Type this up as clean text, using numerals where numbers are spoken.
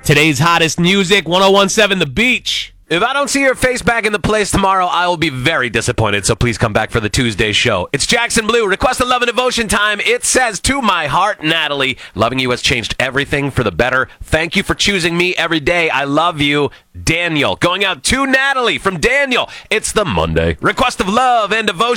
Today's hottest music, 1017 The Beach. If I don't see your face back in the place tomorrow, I will be very disappointed, so please come back for the Tuesday show. It's Jackson Blue. Request a love and devotion time. It says, to my heart, Natalie, loving you has changed everything for the better. Thank you for choosing me every day. I love you, Daniel. Going out to Natalie from Daniel. It's the Monday request of love and devotion.